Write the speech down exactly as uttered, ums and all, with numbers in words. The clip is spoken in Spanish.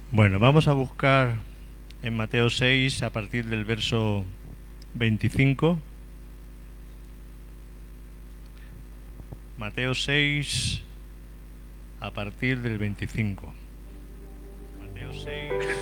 Bueno, vamos a buscar en Mateo seis a partir del verso veinticinco. Mateo seis a partir del veinticinco. Mateo seis.